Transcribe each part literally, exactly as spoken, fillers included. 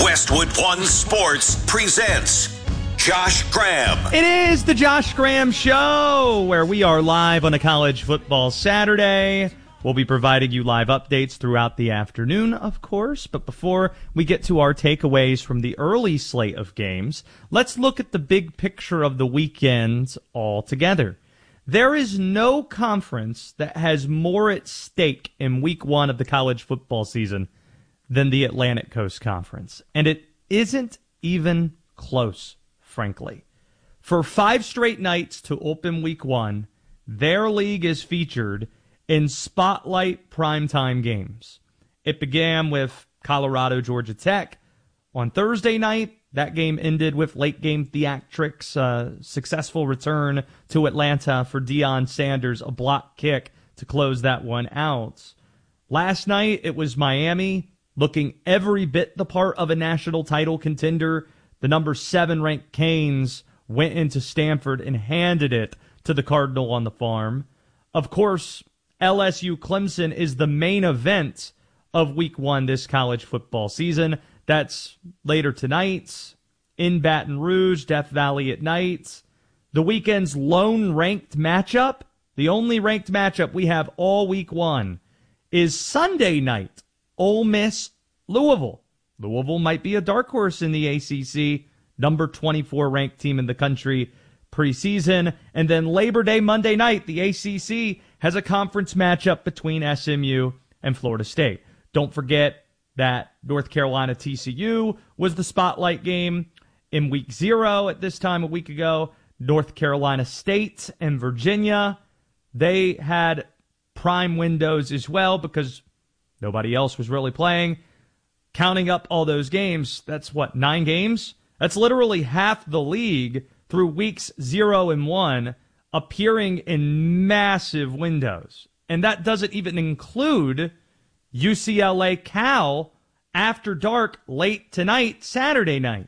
Westwood One Sports presents Josh Graham. It is the Josh Graham Show, where we are live on a college football Saturday. We'll be providing you live updates throughout the afternoon, of course. But before we get to our takeaways from the early slate of games, let's look at the big picture of the weekend altogether. There is no conference that has more at stake in week one of the college football season than the Atlantic Coast Conference. And it isn't even close, frankly. For five straight nights to open week one, their league is featured in spotlight primetime games. It began with Colorado, Georgia Tech on Thursday night. That game ended with late game theatrics, uh, successful return to Atlanta for Deion Sanders, a block kick to close that one out. Last night, it was Miami looking every bit the part of a national title contender. The number seven ranked Canes went into Stanford and handed it to the Cardinal on the farm. Of course, L S U Clemson is the main event of week one this college football season. That's later tonight in Baton Rouge, Death Valley at night. The weekend's lone ranked matchup, the only ranked matchup we have all week one, is Sunday night, Ole Miss, Louisville. Louisville might be a dark horse in the A C C, number twenty-four ranked team in the country preseason. And then Labor Day Monday night, the A C C has a conference matchup between S M U and Florida State. Don't forget that North Carolina T C U was the spotlight game in week zero at this time a week ago. North Carolina State and Virginia, they had prime windows as well because nobody else was really playing. Counting up all those games, that's what, nine games? That's literally half the league through weeks zero and one appearing in massive windows. And that doesn't even include U C L A Cal after dark late tonight, Saturday night.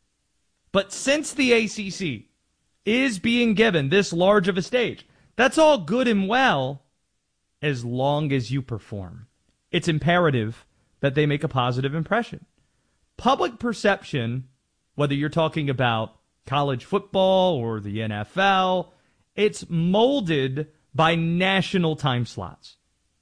But since the A C C is being given this large of a stage, that's all good and well as long as you perform. It's imperative that they make a positive impression. Public perception, whether you're talking about college football or the N F L, it's molded by national time slots.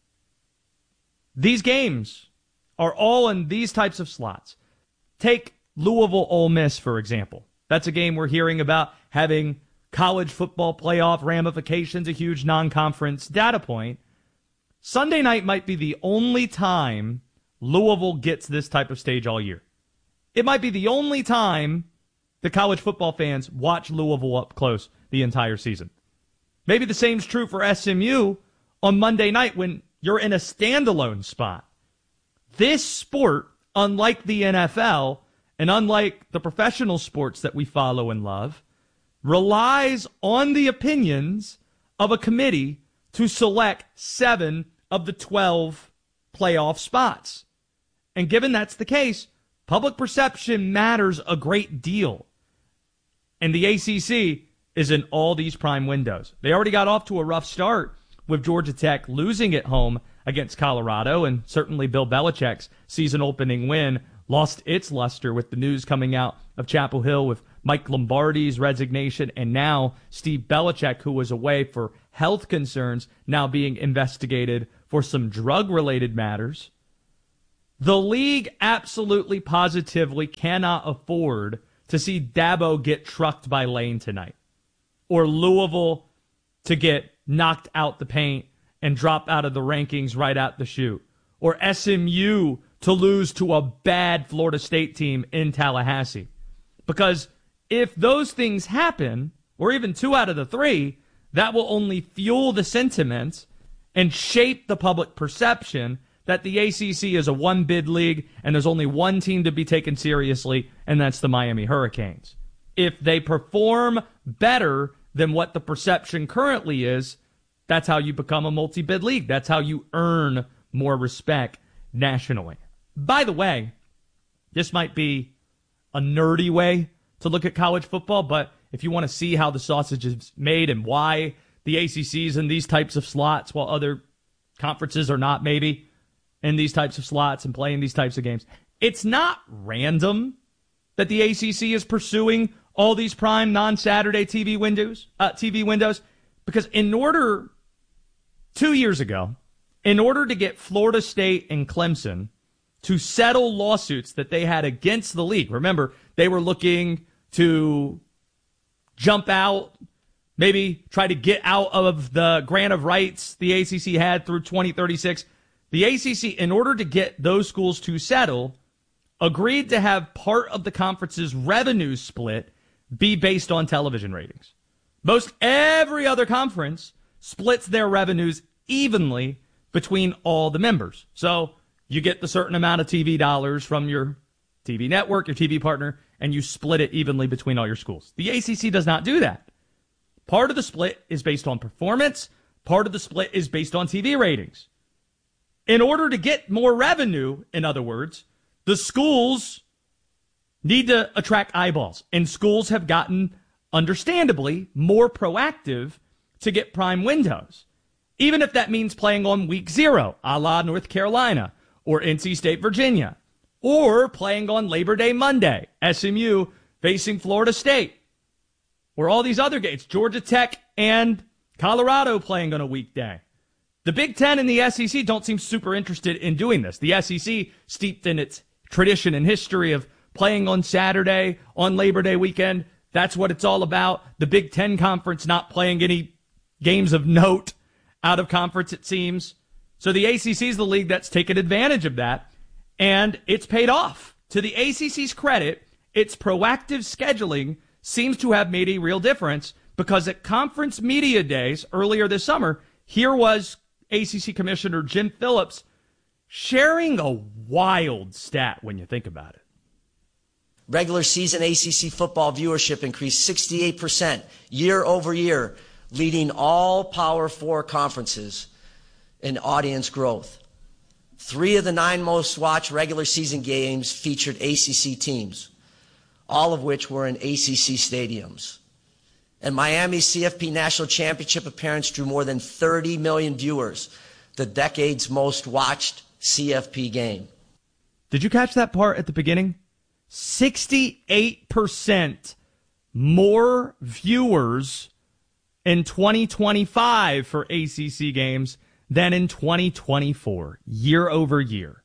These games are all in these types of slots. Take Louisville Ole Miss, for example. That's a game we're hearing about having college football playoff ramifications, a huge non-conference data point. Sunday night might be the only time Louisville gets this type of stage all year. It might be the only time the college football fans watch Louisville up close the entire season. Maybe the same's true for S M U on Monday night when you're in a standalone spot. This sport, unlike the N F L and unlike the professional sports that we follow and love, relies on the opinions of a committee to select seven of the twelve playoff spots. And given that's the case, public perception matters a great deal. And the A C C is in all these prime windows. They already got off to a rough start with Georgia Tech losing at home against Colorado, and certainly Bill Belichick's season-opening win lost its luster with the news coming out of Chapel Hill with Mike Lombardi's resignation, and now Steve Belichick, who was away for health concerns, now being investigated for some drug-related matters. The league absolutely positively cannot afford to see Dabo get trucked by Lane tonight, or Louisville to get knocked out the paint and drop out of the rankings right out the chute, or S M U to lose to a bad Florida State team in Tallahassee. Because if those things happen, or even two out of the three, that will only fuel the sentiment and shape the public perception that the A C C is a one-bid league and there's only one team to be taken seriously, and that's the Miami Hurricanes. If they perform better than what the perception currently is, that's how you become a multi-bid league. That's how you earn more respect nationally. By the way, this might be a nerdy way to look at college football, but if you want to see how the sausage is made and why the A C C is in these types of slots while other conferences are not, maybe, in these types of slots and playing these types of games. It's not random that the A C C is pursuing all these prime non-Saturday T V windows, uh, T V windows, because in order, two years ago, in order to get Florida State and Clemson to settle lawsuits that they had against the league, remember, they were looking to jump out, maybe try to get out of the grant of rights the A C C had through twenty thirty-six. The A C C, in order to get those schools to settle, agreed to have part of the conference's revenue split be based on television ratings. Most every other conference splits their revenues evenly between all the members. So you get the certain amount of T V dollars from your T V network, your T V partner, and you split it evenly between all your schools. The A C C does not do that. Part of the split is based on performance. Part of the split is based on T V ratings. In order to get more revenue, in other words, the schools need to attract eyeballs. And schools have gotten, understandably, more proactive to get prime windows. Even if that means playing on week zero, a la North Carolina or N C State, Virginia. Or playing on Labor Day Monday, S M U facing Florida State. Or all these other games, Georgia Tech and Colorado playing on a weekday. The Big Ten and the S E C don't seem super interested in doing this. The S E C, steeped in its tradition and history of playing on Saturday, on Labor Day weekend, that's what it's all about. The Big Ten Conference not playing any games of note out of conference, it seems. So the A C C is the league that's taken advantage of that, and it's paid off. To the A C C's credit, its proactive scheduling seems to have made a real difference, because at conference media days earlier this summer, here was A C C Commissioner Jim Phillips sharing a wild stat when you think about it. Regular season A C C football viewership increased sixty-eight percent year over year, leading all Power Four conferences in audience growth. Three of the nine most watched regular season games featured A C C teams, all of which were in A C C stadiums. And Miami's C F P National Championship appearance drew more than thirty million viewers, the decade's most watched C F P game. Did you catch that part at the beginning? sixty-eight percent more viewers in twenty twenty-five for A C C games than in twenty twenty-four, year over year.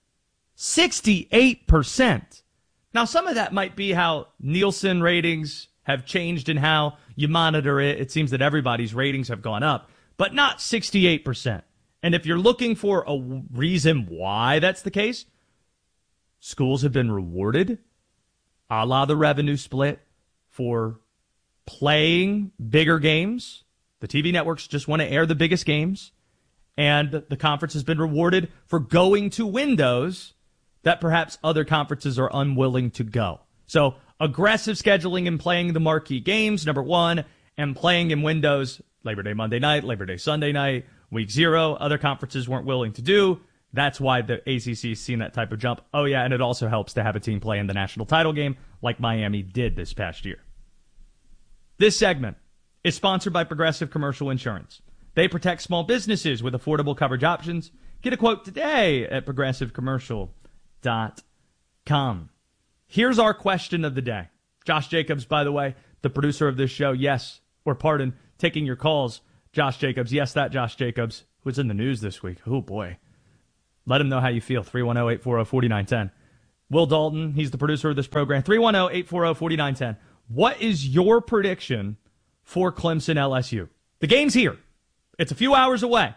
sixty-eight percent. Now, some of that might be how Nielsen ratings have changed and how you monitor it. It seems that everybody's ratings have gone up, but not sixty-eight percent. And if you're looking for a reason why that's the case, schools have been rewarded, a la the revenue split, for playing bigger games. The T V networks just want to air the biggest games. And the conference has been rewarded for going to windows that perhaps other conferences are unwilling to go. So aggressive scheduling and playing the marquee games, number one, and playing in windows, Labor Day Monday night, Labor Day Sunday night, week zero, other conferences weren't willing to do. That's why the A C C's seen that type of jump. Oh, yeah, and it also helps to have a team play in the national title game like Miami did this past year. This segment is sponsored by Progressive Commercial Insurance. They protect small businesses with affordable coverage options. Get a quote today at progressive commercial dot com. Here's our question of the day. Josh Jacobs, by the way, the producer of this show, yes, or pardon, taking your calls. Josh Jacobs, yes, that Josh Jacobs, who's in the news this week. Oh, boy. Let him know how you feel. three one zero, eight four zero, four nine one zero. Will Dalton, he's the producer of this program. three one zero, eight four zero, four nine one zero. What is your prediction for Clemson L S U? The game's here. It's a few hours away.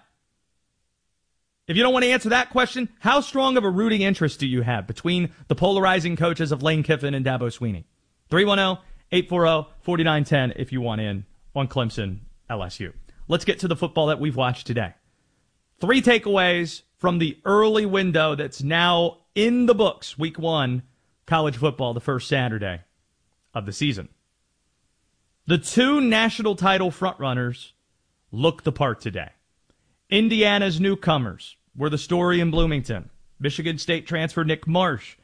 If you don't want to answer that question, how strong of a rooting interest do you have between the polarizing coaches of Lane Kiffin and Dabo Swinney? three one zero, eight four zero, four nine one zero if you want in on Clemson L S U. Let's get to the football that we've watched today. Three takeaways from the early window that's now in the books, week one, college football, the first Saturday of the season. The two national title frontrunners look the part today. Indiana's newcomers were the story in Bloomington. Michigan State transfer Nick Marsh